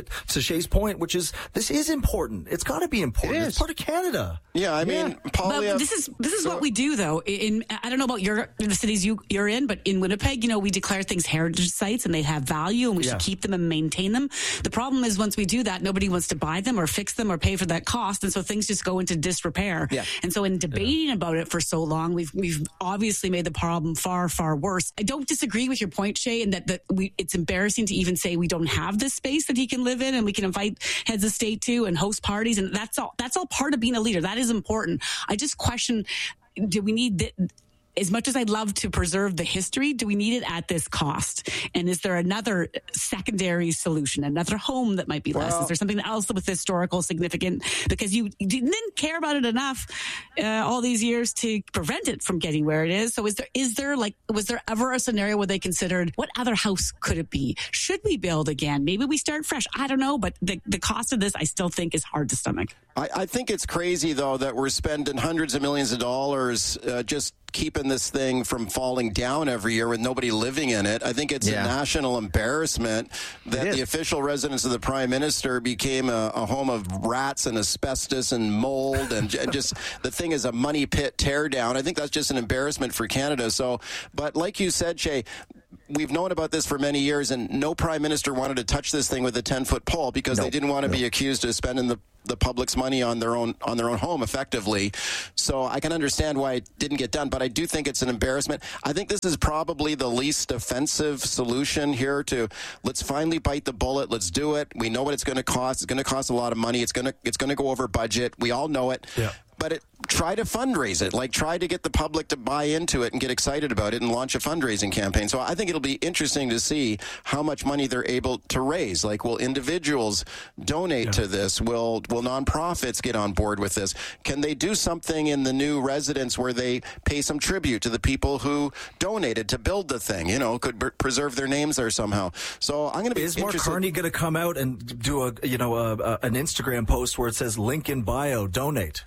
Shay's point, which is this is important. It's got to be important.
It is.
It's part of Canada.
Yeah, I mean,
But
Polyev,
this is this is what we do, though. In I don't know about your the cities you you're in, but in Winnipeg, you know, we declare things heritage sites and they have value, and we
Yeah.
should keep them and maintain them. The problem is once we do that, nobody wants to buy them or fix them or pay for that cost, and so things just go into disrepair.
Yeah.
And so in debating yeah. about it for so long, we've we've obviously made the problem far far worse. I don't disagree with your point, Shay, in that that we it's embarrassing to even say we don't have this space that he can live in and we can invite heads of state to and host parties, and that's all that's all part of being a leader. That is important. I just question, do we need the, as much as I'd love to preserve the history, do we need it at this cost? And is there another secondary solution, another home that might be less?
Well,
is there something else with historical significant? Because you didn't care about it enough uh, all these years to prevent it from getting where it is. So is there, is there like, was there ever a scenario where they considered what other house could it be? Should we build again? Maybe we start fresh. I don't know. But the, the cost of this, I still think is hard to stomach.
I, I think it's crazy, though, that we're spending hundreds of millions of dollars uh, just keeping this thing from falling down every year with nobody living in it. I think it's yeah. a national embarrassment that the official residence of the Prime Minister became a, a home of rats and asbestos and mold, and, and just the thing is a money pit tear down. I think that's just an embarrassment for Canada. So, but like you said, Shay, we've known about this for many years, and no Prime Minister wanted to touch this thing with a ten-foot pole because no, they didn't want to no. be accused of spending the the public's money on their own on their own home effectively. So I can understand why it didn't get done, but I do think it's an embarrassment. I think this is probably the least offensive solution here to let's finally bite the bullet. Let's do it. We know what it's going to cost. It's going to cost a lot of money. It's going to it's going to go over budget. We all know it.
Yeah.
But it, try to fundraise it. Like, try to get the public to buy into it and get excited about it and launch a fundraising campaign. So I think it'll be interesting to see how much money they're able to raise. Like, will individuals donate yeah. to this? Will will nonprofits get on board with this? Can they do something in the new residence where they pay some tribute to the people who donated to build the thing? You know, could b- preserve their names there somehow. So I'm going to be
Is
interested.
Mark Carney going to come out and do a you know a, a, an Instagram post where it says link in bio, donate?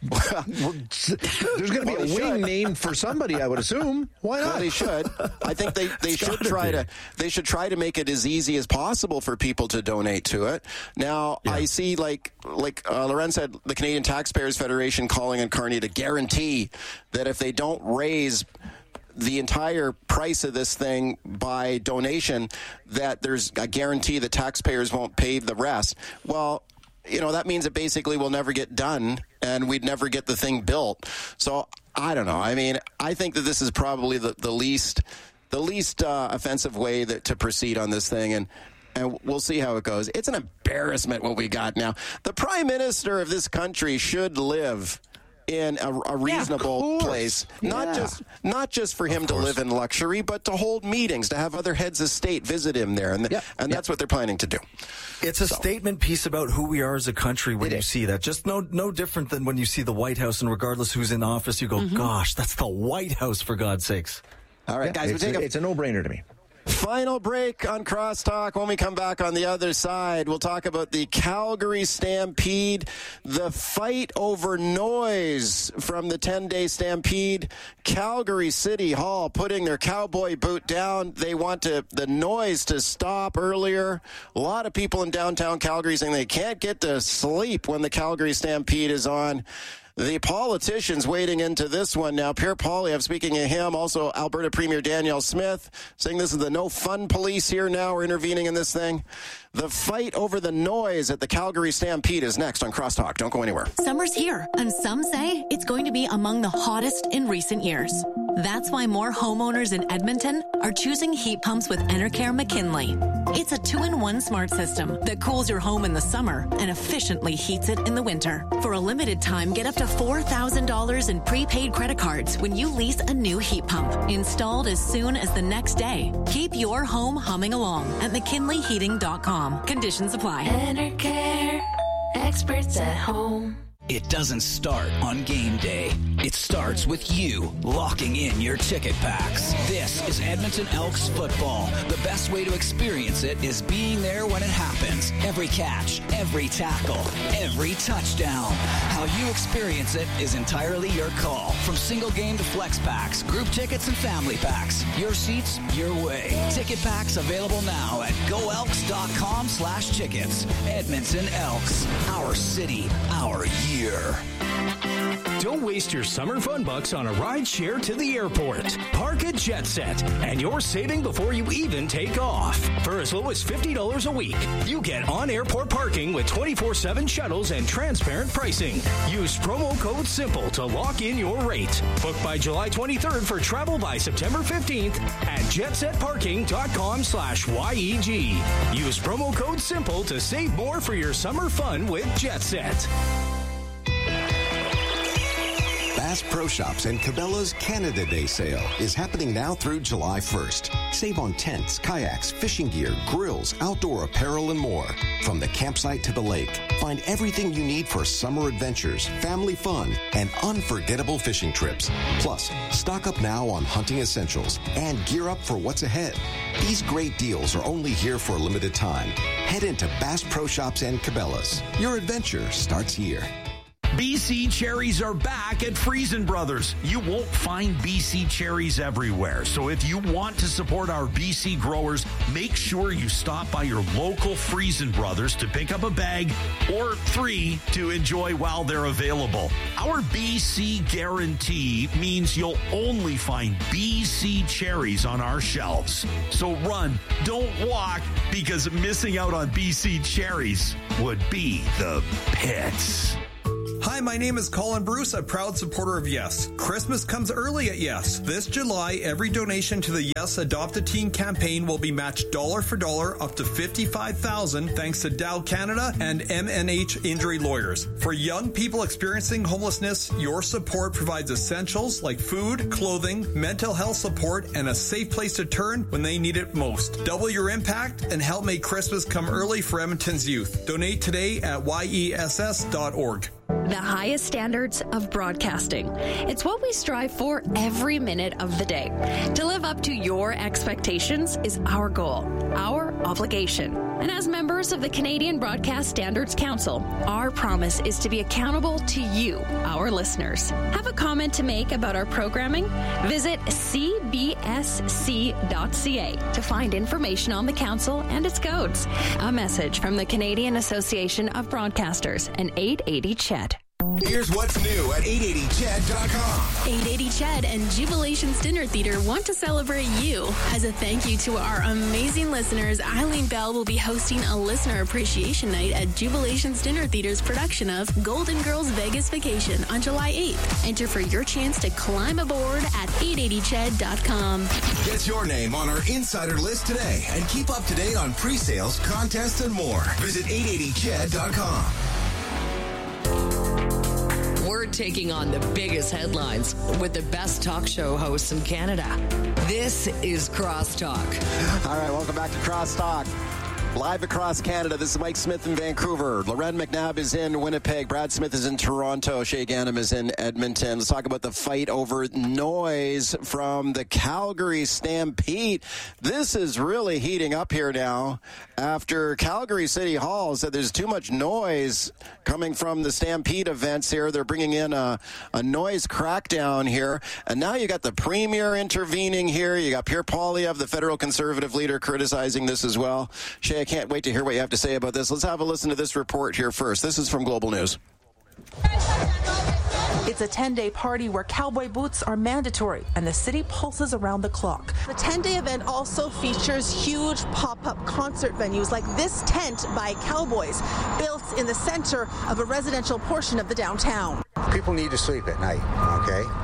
There's going to be well, a wing named for somebody, I would assume. Why not?
Well, they should. I think they, they should try be. to they should try to make it as easy as possible for people to donate to it. Now, yeah. I see, like like uh, Loren said, the Canadian Taxpayers Federation calling on Carney to guarantee that if they don't raise the entire price of this thing by donation, that there's a guarantee that taxpayers won't pay the rest. Well, you know, that means it basically will never get done and we'd never get the thing built. So I don't know. I mean, I think that this is probably the, the least the least uh, offensive way that, to proceed on this thing. And And we'll see how it goes. It's an embarrassment what we got now. The Prime Minister of this country should live in a, a reasonable yeah, place, not yeah. just not just for him to live in luxury, but to hold meetings, to have other heads of state visit him there, and, the, yep. and that's yep. what they're planning to do.
It's a so. statement piece about who we are as a country when
it
you
is.
see that. Just no no different than when you see the White House, and regardless who's in office, you go, mm-hmm. gosh, that's the White House, for God's sakes.
All right,
yeah,
guys,
it's,
we take
a,
a,
it's a no-brainer to me.
Final break on Crosstalk. When we come back on the other side, we'll talk about the Calgary Stampede, the fight over noise from the ten-day Stampede. Calgary City Hall putting their cowboy boot down. They want to the noise to stop earlier. A lot of people in downtown Calgary saying they can't get to sleep when the Calgary Stampede is on. The politicians wading into this one now. Pierre Poilievre, speaking of him, also Alberta Premier Danielle Smith, saying this is the no fun police here now. We're intervening in this thing. The fight over the noise at the Calgary Stampede is next on Crosstalk. Don't go anywhere.
Summer's here, and some say it's going to be among the hottest in recent years. That's why more homeowners in Edmonton are choosing heat pumps with Enercare McKinley. It's a two-in-one smart system that cools your home in the summer and efficiently heats it in the winter. For a limited time, get up to four thousand dollars in prepaid credit cards when you lease a new heat pump. Installed as soon as the next day. Keep your home humming along at mckinley heating dot com. Conditions apply.
Enercare, experts at home.
It doesn't start on game day. It starts with you locking in your ticket packs. This is Edmonton Elks football. The best way to experience it is being there when it happens. Every catch, every tackle, every touchdown. How you experience it is entirely your call. From single game to flex packs, group tickets and family packs. Your seats, your way. Ticket packs available now at goelks.com slash tickets. Edmonton Elks. Our city, our year.
Don't waste your summer fun bucks on a ride share to the airport. Park at JetSet, and you're saving before you even take off. For as low as fifty dollars a week, you get on-airport parking with twenty-four seven shuttles and transparent pricing. Use promo code SIMPLE to lock in your rate. Book by July twenty-third for travel by September fifteenth at jetsetparking.com slash YEG. Use promo code SIMPLE to save more for your summer fun with JetSet.
Bass Pro Shops and Cabela's Canada Day sale is happening now through July first. Save on tents, kayaks, fishing gear, grills, outdoor apparel, and more. From the campsite to the lake, find everything you need for summer adventures, family fun, and unforgettable fishing trips. Plus, stock up now on hunting essentials and gear up for what's ahead. These great deals are only here for a limited time. Head into Bass Pro Shops and Cabela's. Your adventure starts here.
B C cherries are back at Friesen Brothers. You won't find B C cherries everywhere. So if you want to support our B C growers, make sure you stop by your local Friesen Brothers to pick up a bag or three to enjoy while they're available. Our B C guarantee means you'll only find B C cherries on our shelves. So run, don't walk, because missing out on B C cherries would be the pits.
Hi, my name is Colin Bruce, a proud supporter of Yes. Christmas comes early at Yes. This July, every donation to the Yes Adopt a Teen campaign will be matched dollar for dollar up to fifty-five thousand dollars thanks to Dow Canada and M N H Injury Lawyers. For young people experiencing homelessness, your support provides essentials like food, clothing, mental health support, and a safe place to turn when they need it most. Double your impact and help make Christmas come early for Edmonton's youth. Donate today at Y E S S dot org.
The highest standards of broadcasting. It's what we strive for every minute of the day. To live up to your expectations is our goal, our obligation. And as members of the Canadian Broadcast Standards Council, our promise is to be accountable to you, our listeners. Have a comment to make about our programming? Visit c b s c dot c a to find information on the council and its codes. A message from the Canadian Association of Broadcasters and eight eighty C H E D.
Here's what's new at eight eighty C H E D dot com.
eight eighty C H E D and Jubilations Dinner Theater want to celebrate you. As a thank you to our amazing listeners, Eileen Bell will be hosting a listener appreciation night at Jubilations Dinner Theater's production of Golden Girls Vegas Vacation on July eighth. Enter for your chance to climb aboard at eight eighty C H E D dot com.
Get your name on our insider list today and keep up to date on pre-sales, contests, and more. Visit eight eighty C H E D dot com.
We're taking on the biggest headlines with the best talk show hosts in Canada. This is Crosstalk.
All right, welcome back to Crosstalk. Live across Canada, this is Mike Smith in Vancouver. Loren McNabb is in Winnipeg. Brad Smith is in Toronto. Shay Ganem is in Edmonton. Let's talk about the fight over noise from the Calgary Stampede. This is really heating up here now after Calgary City Hall said there's too much noise coming from the Stampede events here. They're bringing in a, a noise crackdown here. And now you got the Premier intervening here. You got Pierre Poilievre, the federal conservative leader, criticizing this as well. Shay, I can't wait to hear what you have to say about this. Let's have a listen to this report here first. This is from Global News.
It's a ten-day party where cowboy boots are mandatory and the city pulses around the clock.
The ten-day event also features huge pop-up concert venues like this tent by Cowboys, built in the center of a residential portion of the downtown.
People need to sleep at night, okay?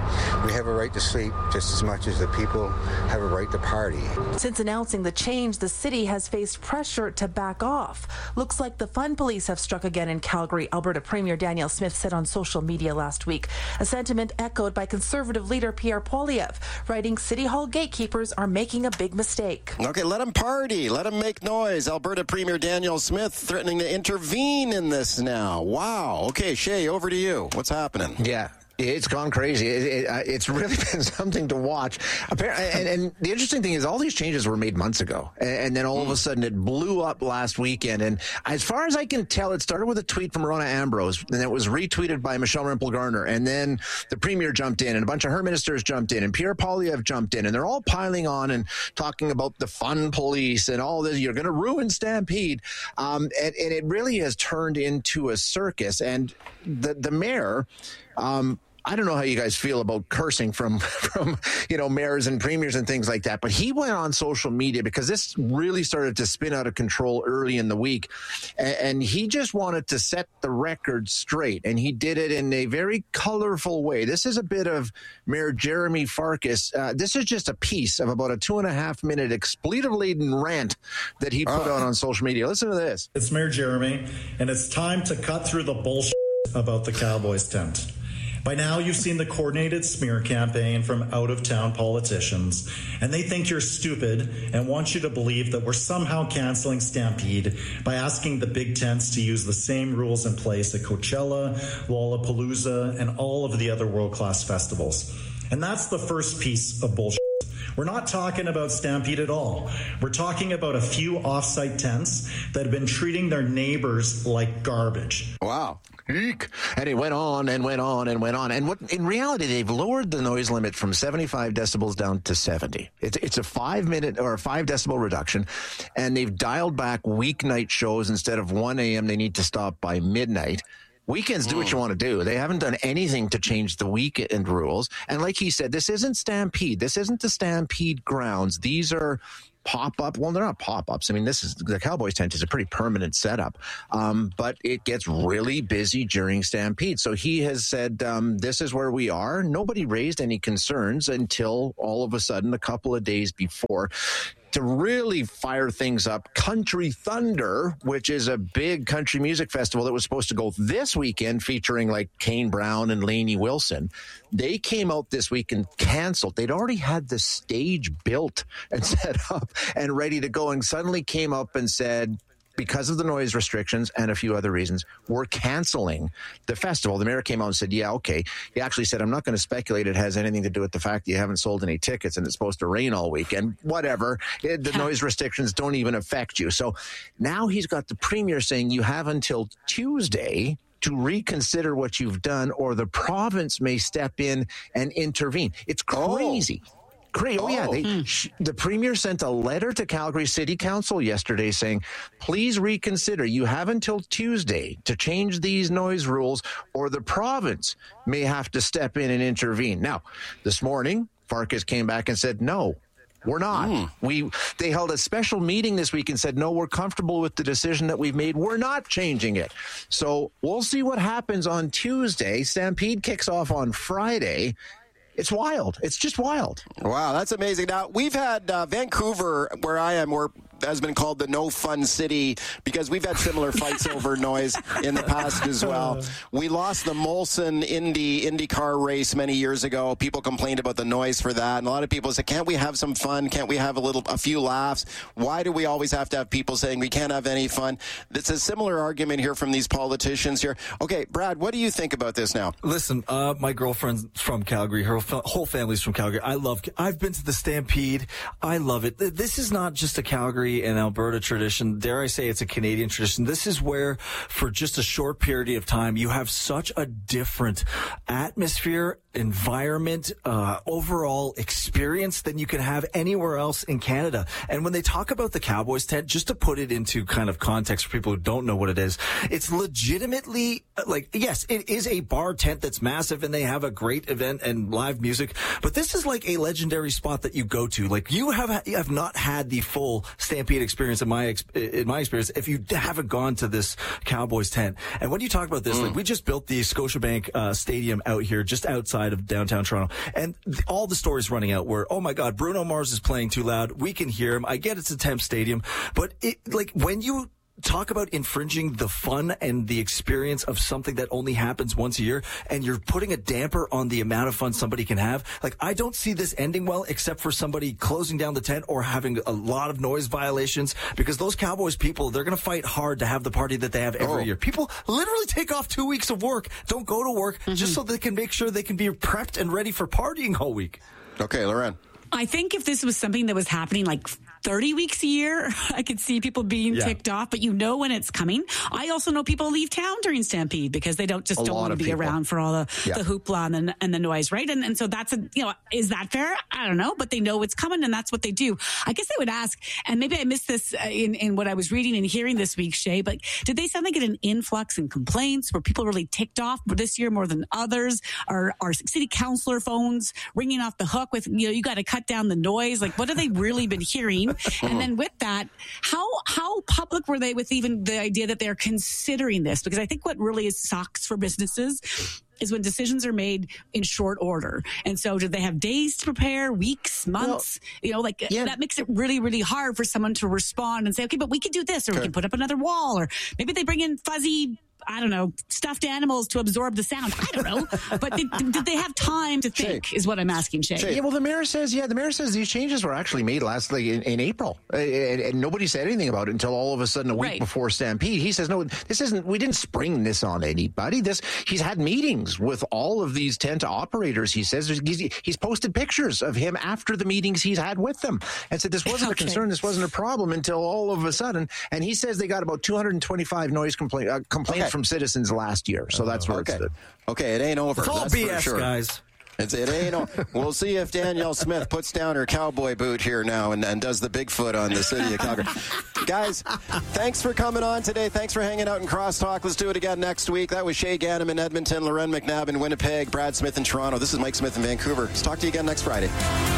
We have a right to sleep just as much as the people have a right to party.
Since announcing the change, the city has faced pressure to back off. Looks like the fun police have struck again in Calgary, Alberta Premier Danielle Smith said on social media last week, a sentiment echoed by Conservative leader Pierre Poilievre, writing City Hall gatekeepers are making a big mistake.
Okay, let them party. Let them make noise. Alberta Premier Danielle Smith threatening to intervene in this now. Wow. Okay, Shay, over to you. What's happening?
Yeah. It's gone crazy. It, it, uh, it's really been something to watch. Apparently, and, and the interesting thing is all these changes were made months ago. And, and then all mm. of a sudden it blew up last weekend. And as far as I can tell, it started with a tweet from Rona Ambrose, and it was retweeted by Michelle Rempel-Garner. And then the premier jumped in, and a bunch of her ministers jumped in, and Pierre Poilievre jumped in. And they're all piling on and talking about the fun police and all this. You're going to ruin Stampede. Um, and, and it really has turned into a circus. And the, the mayor... Um, I don't know how you guys feel about cursing from, from, you know, mayors and premiers and things like that, but he went on social media because this really started to spin out of control early in the week, and, and he just wanted to set the record straight, and he did it in a very colorful way. This is a bit of Mayor Jeremy Farkas. Uh, this is just a piece of about a two and a half minute expletive-laden rant that he put uh, out on social media. Listen to this.
It's Mayor Jeremy, and it's time to cut through the bullshit about the Cowboys tent. By now, you've seen the coordinated smear campaign from out-of-town politicians, and they think you're stupid and want you to believe that we're somehow canceling Stampede by asking the big tents to use the same rules in place at Coachella, Lollapalooza, and all of the other world-class festivals. And that's the first piece of bullshit. We're not talking about Stampede at all. We're talking about a few off-site tents that have been treating their neighbors like garbage.
Wow. And it went on and went on and went on. And what in reality, they've lowered the noise limit from seventy-five decibels down to seventy. It's, it's a five minute or a five decibel reduction. And they've dialed back weeknight shows. Instead of one a.m., they need to stop by midnight. Weekends, do what you want to do. They haven't done anything to change the weekend rules. And like he said, this isn't Stampede. This isn't the Stampede grounds. These are pop-up. Well, they're not pop-ups. I mean, this is the Cowboys tent is a pretty permanent setup, um, but it gets really busy during Stampede. So he has said, um, this is where we are. Nobody raised any concerns until all of a sudden, a couple of days before, to really fire things up, Country Thunder, which is a big country music festival that was supposed to go this weekend featuring like Kane Brown and Lainey Wilson. They came out this week and canceled. They'd already had the stage built and set up and ready to go, and suddenly came up and said, because of the noise restrictions and a few other reasons, we're canceling the festival. The mayor came out and said, yeah, okay. He actually said, I'm not going to speculate it has anything to do with the fact that you haven't sold any tickets and it's supposed to rain all weekend. Whatever. It, the noise restrictions don't even affect you. So now he's got the premier saying you have until Tuesday to reconsider what you've done, or the province may step in and intervene. It's crazy. Oh. Great. Oh, yeah. They, sh- the premier sent a letter to Calgary City Council yesterday saying, please reconsider. You have until Tuesday to change these noise rules, or the province may have to step in and intervene. Now, this morning, Farkas came back and said, no, we're not. Mm. We They held a special meeting this week and said, no, we're comfortable with the decision that we've made. We're not changing it. So we'll see what happens on Tuesday. Stampede kicks off on Friday. It's wild. It's just wild.
Wow, that's amazing. Now, we've had uh, Vancouver, where I am, where has been called the no fun city because we've had similar fights over noise in the past as well. We lost the Molson Indy IndyCar race many years ago. People complained about the noise for that, and a lot of people said, can't we have some fun? Can't we have a little, a few laughs? Why do we always have to have people saying we can't have any fun? It's a similar argument here from these politicians here. Okay, Brad, what do you think about this now?
Listen, uh, my girlfriend's from Calgary. Her whole family's from Calgary. I love, I've been to the Stampede. I love it. This is not just a Calgary and Alberta tradition. Dare I say it's a Canadian tradition. This is where, for just a short period of time, you have such a different atmosphere, environment, uh, overall experience than you can have anywhere else in Canada. And when they talk about the Cowboys tent, just to put it into kind of context for people who don't know what it is, it's legitimately, like, yes, it is a bar tent that's massive and they have a great event and live music, but this is like a legendary spot that you go to. Like, you have, you have not had the full Stampede Stampede experience in my in my experience if you haven't gone to this Cowboys tent. And when you talk about this, mm. like we just built the Scotiabank uh, Stadium out here, just outside of downtown Toronto, and th- all the stories running out were, oh my God, Bruno Mars is playing too loud. We can hear him. I get it's a temp stadium, but it like when you talk about infringing the fun and the experience of something that only happens once a year, and you're putting a damper on the amount of fun somebody can have. Like, I don't see this ending well, except for somebody closing down the tent or having a lot of noise violations, because those Cowboys people, they're going to fight hard to have the party that they have every oh. year. People literally take off two weeks of work, don't go to work, mm-hmm. just so they can make sure they can be prepped and ready for partying all week.
Okay, Lauren.
I think if this was something that was happening like thirty weeks a year, I could see people being yeah. ticked off, but you know when it's coming. I also know people leave town during Stampede because they don't just a don't want to be people. around for all the, yeah. the hoopla and the, and the noise, right? And and so that's, a you know, is that fair? I don't know, but they know it's coming and that's what they do. I guess I would ask, and maybe I missed this in, in what I was reading and hearing this week, Shay, but did they suddenly get an influx in complaints? Were people really ticked off this year more than others? Are, are city councilor phones ringing off the hook with, you know, you got to cut down the noise? Like, what have they really been hearing? And then with that, how how public were they with even the idea that they're considering this? Because I think what really is sucks for businesses is when decisions are made in short order. And so do they have days to prepare, weeks, months? Well, you know, like yeah. that makes it really, really hard for someone to respond and say, okay, but we can do this, or okay. we can put up another wall, or maybe they bring in fuzzy, I don't know, stuffed animals to absorb the sound. I don't know. But did, did they have time to think, Shay. is what I'm asking, Shay.
Shay. Yeah, well, the mayor says, yeah, the mayor says these changes were actually made last, like, in, in April. Uh, and, and nobody said anything about it until all of a sudden a week right. before Stampede. He says, no, this isn't, we didn't spring this on anybody. This, he's had meetings with all of these tent operators. He says he's, he's posted pictures of him after the meetings he's had with them and said this wasn't okay. a concern, this wasn't a problem until all of a sudden. And he says they got about two hundred twenty-five noise compla- uh, complaints okay. from citizens last year. So that's where
okay.
it stood.
Okay, it ain't over.
It's all
that's
B S,
for sure.
guys.
It's, it ain't over. We'll see if Danielle Smith puts down her cowboy boot here now and, and does the Bigfoot on the city of Calgary. Guys, thanks for coming on today. Thanks for hanging out in Crosstalk. Let's do it again next week. That was Shay Ganem in Edmonton, Loren McNabb in Winnipeg, Brad Smith in Toronto. This is Mike Smith in Vancouver. Let's talk to you again next Friday.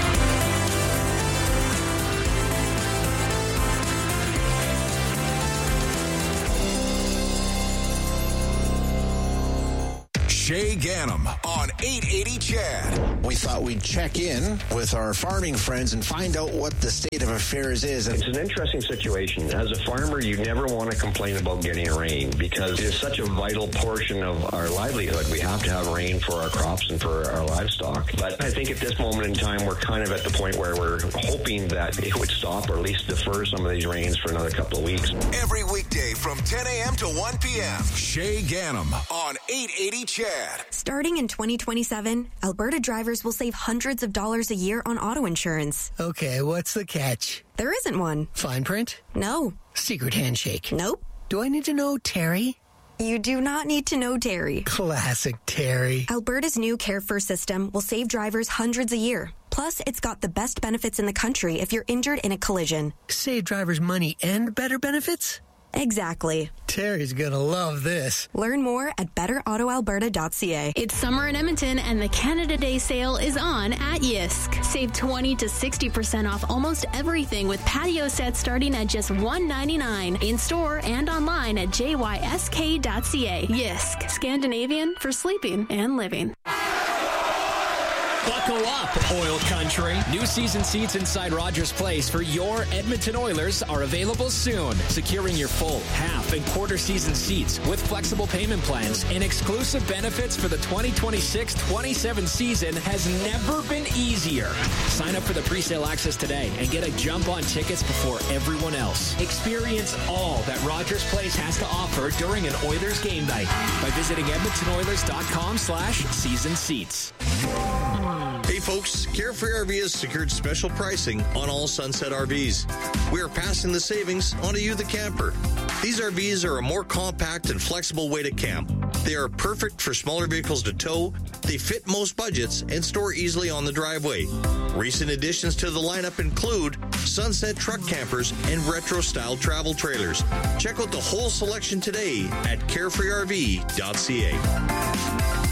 Shay Ganem on eight eighty C H A D.
We thought we'd check in with our farming friends and find out what the state of affairs is.
It's an interesting situation. As a farmer, you never want to complain about getting rain because it is such a vital portion of our livelihood. We have to have rain for our crops and for our livestock. But I think at this moment in time, we're kind of at the point where we're hoping that it would stop or at least defer some of these rains for another couple of weeks.
Every weekday from ten a.m. to one p.m. Shay Ganem on eight eighty C H A D.
Starting in twenty twenty-seven, Alberta drivers will save hundreds of dollars a year on auto insurance.
Okay, what's the catch?
There isn't one.
Fine print?
No.
Secret handshake?
Nope.
Do I need to know Terry?
You do not need to know Terry.
Classic Terry.
Alberta's new Care First system will save drivers hundreds a year. Plus, it's got the best benefits in the country if you're injured in a collision.
Save drivers money and better benefits?
Exactly.
Terry's gonna love this.
Learn more at better auto alberta dot c a.
It's summer in Edmonton and the Canada Day sale is on at Yisk. Save twenty to sixty percent off almost everything with patio sets starting at just one ninety-nine in store and online at j y s k dot c a. Yisk, Scandinavian for sleeping and living.
Buckle up, Oil Country. New season seats inside Rogers Place for your Edmonton Oilers are available soon. Securing your full, half, and quarter season seats with flexible payment plans and exclusive benefits for the twenty twenty-six twenty-seven season has never been easier. Sign up for the pre-sale access today and get a jump on tickets before everyone else. Experience all that Rogers Place has to offer during an Oilers game night by visiting edmonton oilers dot com slash season seats.
Hey folks, Carefree R V has secured special pricing on all Sunset R Vs. We are passing the savings on to you, the camper. These R Vs are a more compact and flexible way to camp. They are perfect for smaller vehicles to tow, they fit most budgets, and store easily on the driveway. Recent additions to the lineup include Sunset truck campers and retro-style travel trailers. Check out the whole selection today at carefree r v dot c a.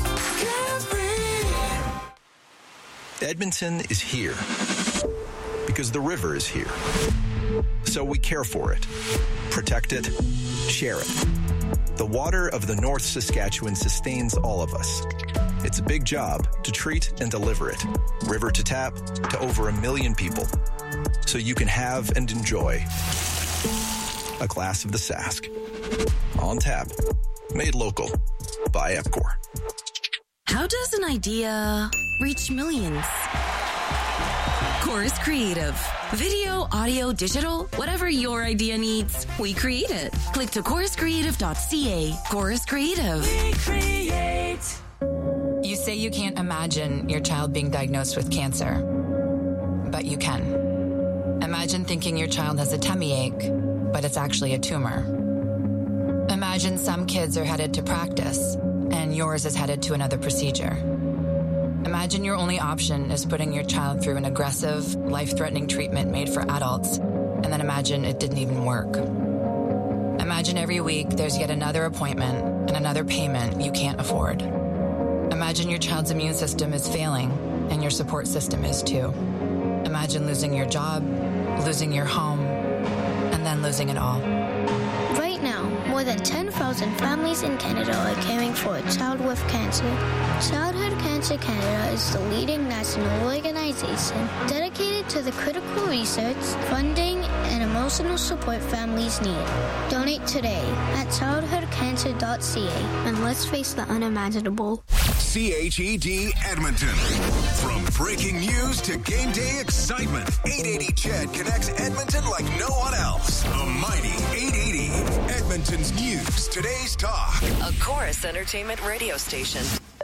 Edmonton is here because the river is here. So we care for it, protect it, share it. The water of the North Saskatchewan sustains all of us. It's a big job to treat and deliver it, river to tap, to over a million people, so you can have and enjoy a glass of the Sask. On tap, made local by Epcor.
How does an idea reach millions? Chorus Creative. Video, audio, digital, whatever your idea needs, we create it. Click to chorus creative dot c a. Chorus Creative.
We create. You say you can't imagine your child being diagnosed with cancer, but you can. Imagine thinking your child has a tummy ache, but it's actually a tumor. Imagine some kids are headed to practice, and yours is headed to another procedure. Imagine your only option is putting your child through an aggressive, life-threatening treatment made for adults, and then imagine it didn't even work. Imagine every week there's yet another appointment and another payment you can't afford. Imagine your child's immune system is failing, and your support system is too. Imagine losing your job, losing your home, and then losing it all.
Right now, more than ten thousand families in Canada are caring for a child with cancer. Childhood Cancer Canada is the leading national organization dedicated to the critical research, funding, and emotional support families need. Donate today at childhood cancer dot c a, and let's face the unimaginable.
C H E D Edmonton. From breaking news to game day excitement, eight eighty C H E D connects Edmonton like no one else. The mighty eight eighty. Edmonton's news, today's talk.
A Chorus Entertainment radio station.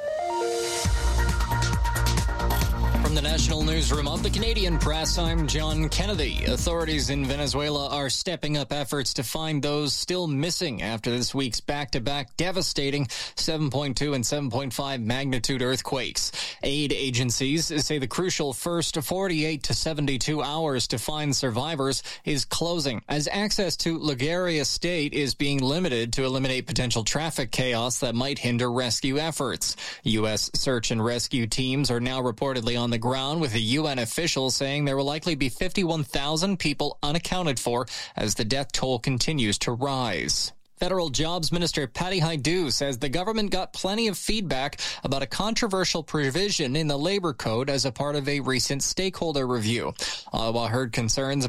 From the National Newsroom of the Canadian Press, I'm John Kennedy. Authorities in Venezuela are stepping up efforts to find those still missing after this week's back-to-back devastating seven point two and seven point five magnitude earthquakes. Aid agencies say the crucial first forty-eight to seventy-two hours to find survivors is closing, as access to Liguria Estate is being limited to eliminate potential traffic chaos that might hinder rescue efforts. U S search and rescue teams are now reportedly on the ground, with a U N official saying there will likely be fifty-one thousand people unaccounted for as the death toll continues to rise. Federal Jobs Minister Patty Hajdu says the government got plenty of feedback about a controversial provision in the labor code as a part of a recent stakeholder review. Ottawa heard concerns